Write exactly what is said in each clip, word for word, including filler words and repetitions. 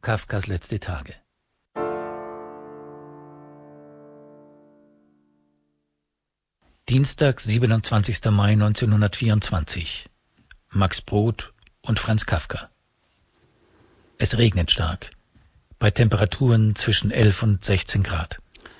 Kafkas letzte Tage. Dienstag, siebenundzwanzigster Mai neunzehnhundertvierundzwanzig. Max Brod und Franz Kafka. Es regnet stark, bei Temperaturen zwischen elf und sechzehn Grad.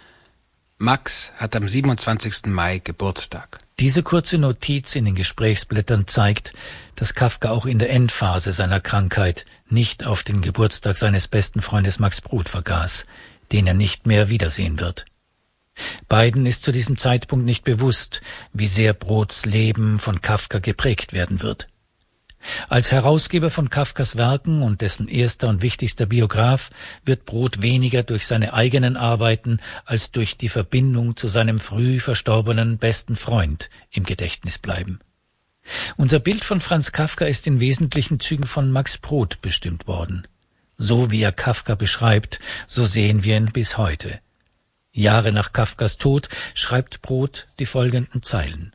Max hat am siebenundzwanzigsten Mai Geburtstag. Diese kurze Notiz in den Gesprächsblättern zeigt, dass Kafka auch in der Endphase seiner Krankheit nicht auf den Geburtstag seines besten Freundes Max Brod vergaß, den er nicht mehr wiedersehen wird. Beiden ist zu diesem Zeitpunkt nicht bewusst, wie sehr Brods Leben von Kafka geprägt werden wird. Als Herausgeber von Kafkas Werken und dessen erster und wichtigster Biograf wird Brod weniger durch seine eigenen Arbeiten als durch die Verbindung zu seinem früh verstorbenen besten Freund im Gedächtnis bleiben. Unser Bild von Franz Kafka ist in wesentlichen Zügen von Max Brod bestimmt worden. So wie er Kafka beschreibt, so sehen wir ihn bis heute. Jahre nach Kafkas Tod schreibt Brod die folgenden Zeilen.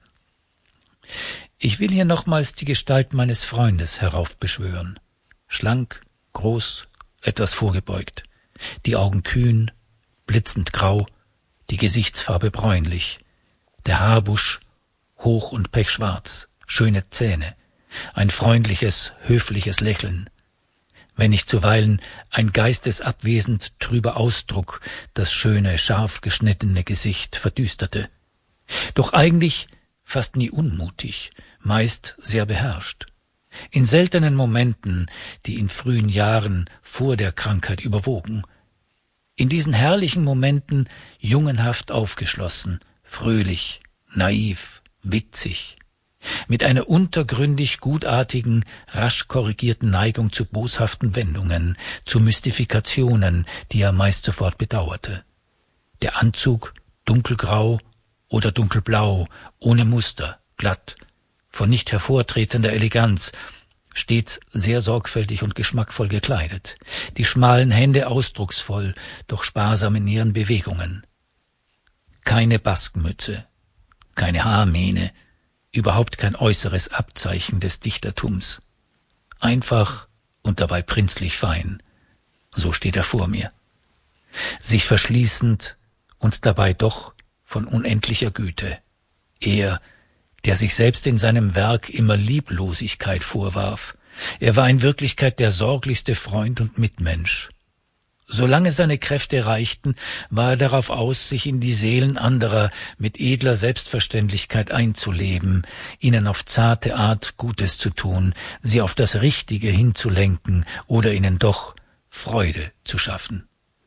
Ich will hier nochmals die Gestalt meines Freundes heraufbeschwören. Schlank, groß, etwas vorgebeugt, die Augen kühn, blitzend grau, die Gesichtsfarbe bräunlich, der Haarbusch hoch und pechschwarz, schöne Zähne, ein freundliches, höfliches Lächeln, wenn nicht zuweilen ein geistesabwesend trüber Ausdruck das schöne, scharf geschnittene Gesicht verdüsterte. Doch eigentlich fast nie unmutig, meist sehr beherrscht. In seltenen Momenten, die in frühen Jahren vor der Krankheit überwogen. In diesen herrlichen Momenten jungenhaft aufgeschlossen, fröhlich, naiv, witzig, mit einer untergründig gutartigen, rasch korrigierten Neigung zu boshaften Wendungen, zu Mystifikationen, die er meist sofort bedauerte. Der Anzug dunkelgrau oder dunkelblau, ohne Muster, glatt, von nicht hervortretender Eleganz, stets sehr sorgfältig und geschmackvoll gekleidet, die schmalen Hände ausdrucksvoll, doch sparsam in ihren Bewegungen. Keine Baskenmütze, keine Haarmähne, überhaupt kein äußeres Abzeichen des Dichtertums. Einfach und dabei prinzlich fein, so steht er vor mir. Sich verschließend und dabei doch von unendlicher Güte. Er, der sich selbst in seinem Werk immer Lieblosigkeit vorwarf. Er war in Wirklichkeit der sorglichste Freund und Mitmensch. Solange seine Kräfte reichten, war er darauf aus, sich in die Seelen anderer mit edler Selbstverständlichkeit einzuleben, ihnen auf zarte Art Gutes zu tun, sie auf das Richtige hinzulenken oder ihnen doch Freude zu schaffen.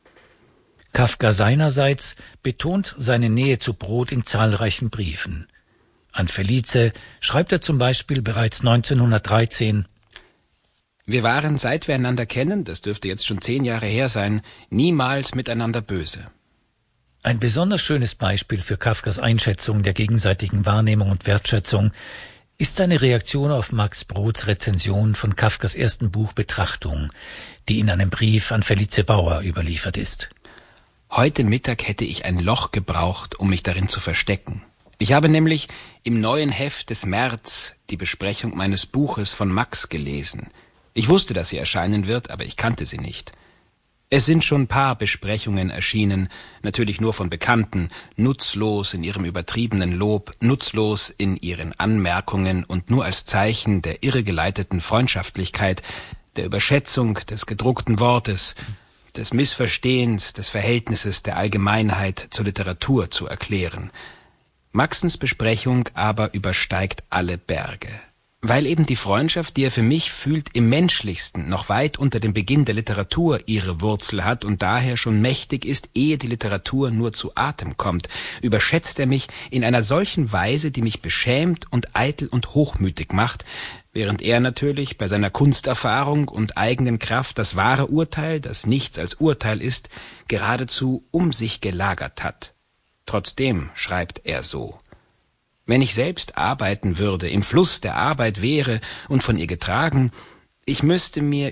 Kafka seinerseits betont seine Nähe zu Brod in zahlreichen Briefen. An Felice schreibt er zum Beispiel bereits neunzehnhundertdreizehn: Wir waren, seit wir einander kennen, das dürfte jetzt schon zehn Jahre her sein, niemals miteinander böse. Ein besonders schönes Beispiel für Kafkas Einschätzung der gegenseitigen Wahrnehmung und Wertschätzung ist seine Reaktion auf Max Brods Rezension von Kafkas ersten Buch Betrachtung, die in einem Brief an Felice Bauer überliefert ist. Heute Mittag hätte ich ein Loch gebraucht, um mich darin zu verstecken. Ich habe nämlich im neuen Heft des März die Besprechung meines Buches von Max gelesen. Ich wusste, dass sie erscheinen wird, aber ich kannte sie nicht. Es sind schon ein paar Besprechungen erschienen, natürlich nur von Bekannten, nutzlos in ihrem übertriebenen Lob, nutzlos in ihren Anmerkungen und nur als Zeichen der irregeleiteten Freundschaftlichkeit, der Überschätzung des gedruckten Wortes, des Missverstehens des Verhältnisses der Allgemeinheit zur Literatur zu erklären. Maxens Besprechung aber übersteigt alle Berge. Weil eben die Freundschaft, die er für mich fühlt, im Menschlichsten noch weit unter dem Beginn der Literatur ihre Wurzel hat und daher schon mächtig ist, ehe die Literatur nur zu Atem kommt, überschätzt er mich in einer solchen Weise, die mich beschämt und eitel und hochmütig macht, während er natürlich bei seiner Kunsterfahrung und eigenen Kraft das wahre Urteil, das nichts als Urteil ist, geradezu um sich gelagert hat. Trotzdem schreibt er so: Wenn ich selbst arbeiten würde, im Fluss der Arbeit wäre und von ihr getragen, ich müsste mir